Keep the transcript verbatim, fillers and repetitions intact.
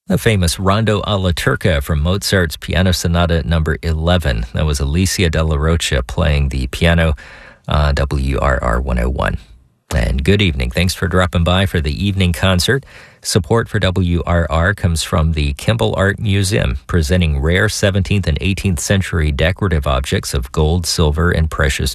The famous Rondo alla Turca from Mozart's Piano Sonata number eleven. That was Alicia Della Rocha playing the piano on W R R one oh one. And good evening. Thanks for dropping by for the evening concert. Support for W R R comes from the Kimball Art Museum, presenting rare seventeenth and eighteenth century decorative objects of gold, silver, and precious